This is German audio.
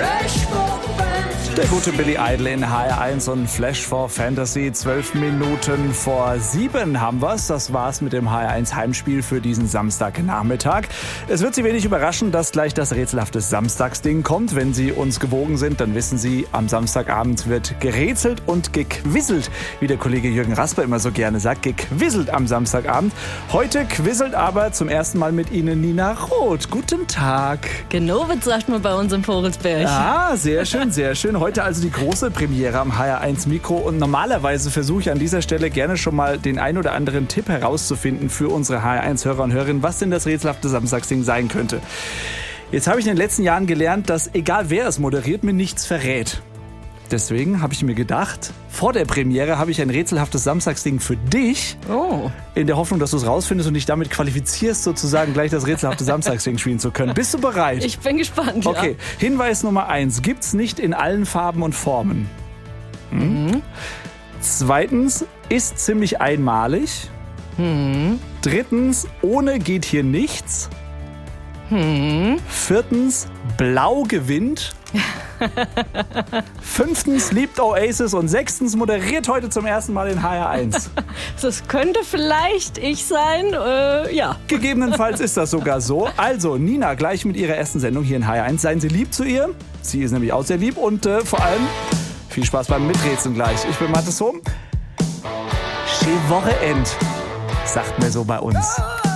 Der gute Billy Idol in HR1 und Flash for Fantasy. 12 Minuten vor 7 haben wir's. Das war's mit dem HR1 Heimspiel für diesen Samstagnachmittag. Es wird Sie wenig überraschen, dass gleich das rätselhafte Samstagsding kommt. Wenn Sie uns gewogen sind, dann wissen Sie, am Samstagabend wird gerätselt und gequisselt, wie der Kollege Jürgen Rasper immer so gerne sagt. Gequisselt am Samstagabend. Heute quisselt aber zum ersten Mal mit Ihnen Nina Roth. Guten Tag. Genowitz sagt man bei uns im Vogelsberg. Ah, sehr schön, sehr schön. Heute also die große Premiere am HR1 Mikro und normalerweise versuche ich an dieser Stelle gerne schon mal den ein oder anderen Tipp herauszufinden für unsere HR1-Hörer und Hörerinnen, was denn das rätselhafte Samstagsding sein könnte. Jetzt habe ich in den letzten Jahren gelernt, dass egal wer es moderiert, mir nichts verrät. Deswegen habe ich mir gedacht, vor der Premiere habe ich ein rätselhaftes Samstagsding für dich. Oh. In der Hoffnung, dass du es rausfindest und dich damit qualifizierst, sozusagen gleich das rätselhafte Samstagsding spielen zu können. Bist du bereit? Ich bin gespannt, Okay, Hinweis Nummer 1. Gibt's nicht in allen Farben und Formen. Zweitens, ist ziemlich einmalig. Drittens, ohne geht hier nichts. Viertens, blau gewinnt. Fünftens, liebt Oasis. Und sechstens, moderiert heute zum ersten Mal in HR1. Das könnte vielleicht ich sein, ja. Gegebenenfalls ist das sogar so. Also, Nina, gleich mit ihrer ersten Sendung hier in HR1. Seien Sie lieb zu ihr. Sie ist nämlich auch sehr lieb. Und vor allem, viel Spaß beim Miträtseln gleich. Ich bin Mathis Hohm. Schöne Wochenend, sagt mir so bei uns.